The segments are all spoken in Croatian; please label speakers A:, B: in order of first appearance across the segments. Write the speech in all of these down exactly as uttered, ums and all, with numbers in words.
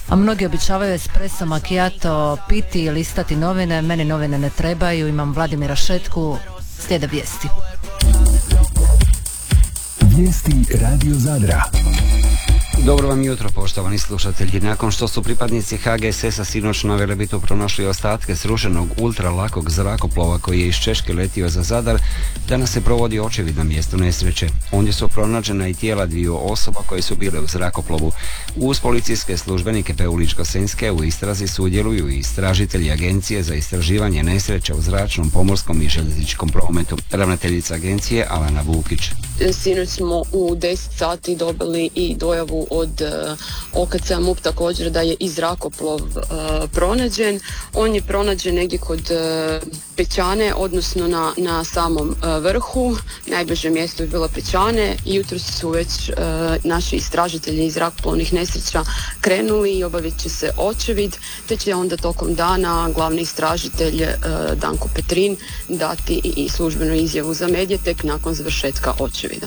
A: A mnogi običavaju espresso macchiato piti i listati novine, meni novine ne trebaju, imam Vladimira Šetku, slijede vijesti.
B: Vijesti Radio Zadra.
C: Dobro vam jutro, poštovani slušatelji. Nakon što su pripadnici ha ge es es-a sinoć na Velebitu pronašli ostatke srušenog ultralakog zrakoplova koji je iz Češke letio za Zadar, danas se provodi očevid na mjestu nesreće. Ondje su pronađena i tijela dviju osoba koje su bile u zrakoplovu. Uz policijske službenike P U Ličko-senjske u istrazi sudjeluju i istražitelji Agencije za istraživanje nesreća u zračnom, pomorskom i željezničkom prometu. Ravnateljica agencije Alana Vukić.
D: Sinoć smo u deset sati dobili i dojavu od uh, O K C-a MUP također da je i zrakoplov uh, pronađen. On je pronađen negdje kod uh, Pećane, odnosno na, na samom uh, vrhu. Najbliže mjesto je bilo Pećane. Jutro su već uh, naši istražitelji iz zrakoplovnih nesreća krenuli i obavit će se očevid, te će onda tokom dana glavni istražitelj uh, Danko Petrin dati i, i službenu izjavu za medije tek nakon završetka očevida.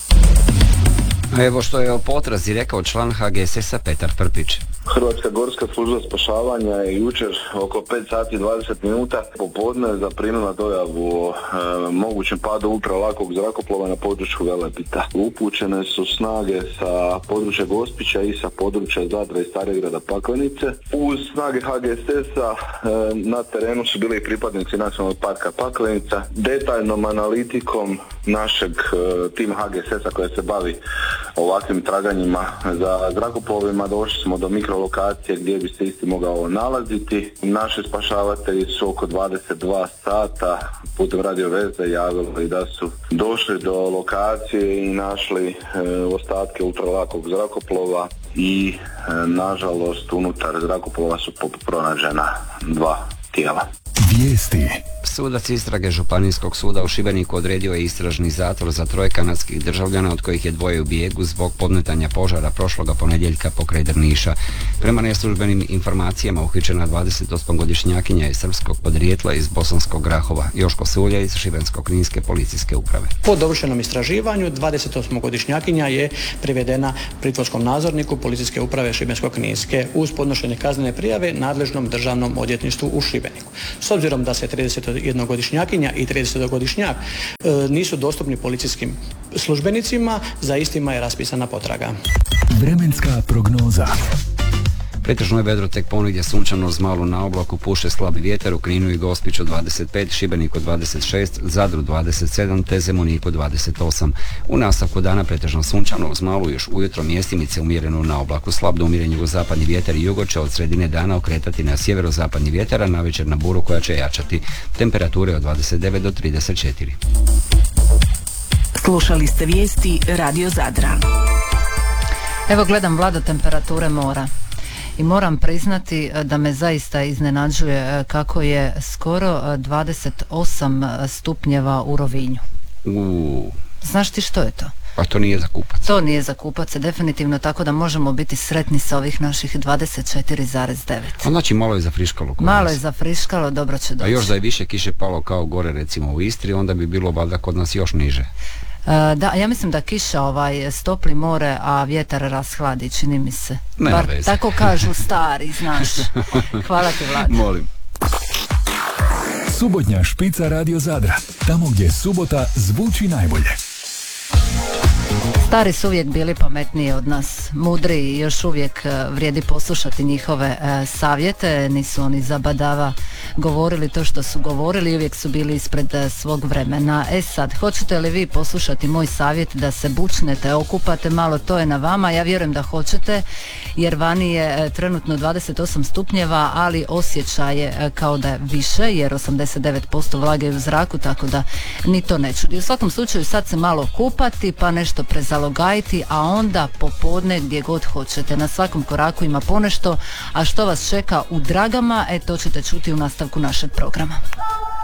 C: A evo što je o potrazi rekao član ha ge es es-a Petar Prpić.
E: Hrvatska gorska služba spašavanja je jučer oko pet sati i dvadeset minuta popodne zaprimila dojavu o e, mogućem padu ultralakog zrakoplova na području Velebita. Upućene su snage sa područja Gospića i sa područja Zadra i Starigrada Paklenice. Uz snage ha ge es es-a e, na terenu su bili i pripadnici Nacionalnog parka Paklenica. Detaljnom analitikom našeg e, tima ha ge es es-a koja se bavi ovakvim traganjima za zrakoplovima došli smo do mikrolokacije gdje bi se isti mogao nalaziti. Naši spašavatelji su oko dvadeset dva sata putem radio veze javili da su došli do lokacije i našli e, ostatke ultralakog zrakoplova i e, nažalost unutar zrakoplova su pronađena dva tijela.
B: Vijesti.
C: Sudac istrage Županijskog suda u Šibeniku odredio je istražni zatvor za troje kanadskih državljana, od kojih je dvoje u bijegu zbog podmetanja požara prošloga ponedjeljka pokraj Drniša. Prema neslužbenim informacijama uhićena dvadesetosmogodišnjakinja je srpskog podrijetla iz Bosanskog Grahova. Joško Sulja iz Šibensko-kninske policijske uprave.
F: Po dovršenom istraživanju dvadesetosmogodišnjakinja je privedena pritvorskom nadzorniku policijske uprave Šibensko-kninske uz podnošenje kaznene prijave nadležnom državnom odvjetništvu u Šibeniku. S obzirom da se tridesetjednogodišnjakinja i tridesetogodišnjak e, nisu dostupni policijskim službenicima, za istima je raspisana potraga.
B: Vremenska prognoza.
C: Pretežno je vedro, tek ponegdje sunčano uz malu na oblaku, puše slabi vjetar, u Kninu i Gospiću dvadeset pet, Šibeniku dvadeset šest, Zadru dvadeset sedam te Zemuniku dvadeset osam. U nastavku dana pretežno sunčano uz malu još ujutro mjestimice umjereno na oblaku, slab do umjeren jugozapadni vjetar i jugo će od sredine dana okretati na sjeverozapadni vjetar, a navečer na buru koja će jačati. Temperature od dvadeset devet do trideset četiri.
G: Slušali ste vijesti Radio Zadra.
A: Evo gledam, Vlado, temperature mora. I moram priznati da me zaista iznenađuje kako je skoro dvadeset osam stupnjeva u Rovinju.
C: Uuu.
A: Znaš ti što je to?
C: Pa to nije za kupac.
A: To nije za kupac, definitivno, tako da možemo biti sretni sa ovih naših dvadeset četiri zarez devet.
C: A znači malo je zafriškalo.
A: Malo je zafriškalo, dobro će doći.
C: A još da je više kiše palo kao gore recimo u Istri, onda bi bilo valjda kod nas još niže.
A: Uh, da, ja mislim da kiša ovaj, stopli more, a vjetar rashladi, čini mi se.
C: Nema
A: Bar
C: veze.
A: tako kažu stari, znaš. Hvala ti, Vlada.
C: Molim.
B: Subotnja špica Radio Zadra. Tamo gdje subota zvuči najbolje.
A: Stari su uvijek bili pametniji od nas, mudri i još uvijek vrijedi poslušati njihove e, savjete, nisu oni zabadava govorili to što su govorili, uvijek su bili ispred e, svog vremena. E sad, hoćete li vi poslušati moj savjet da se bučnete, okupate malo, to je na vama, ja vjerujem da hoćete, jer vani je e, trenutno dvadeset osam stupnjeva, ali osjećaj je e, kao da je više, jer osamdeset devet posto vlage je u zraku, tako da ni to ne čudi. U svakom slučaju sad se malo kupati, pa nešto prezalogajiti, a onda popodne gdje god hoćete. Na svakom koraku ima ponešto, a što vas čeka u Dragama, e to ćete čuti u nastavku našeg programa.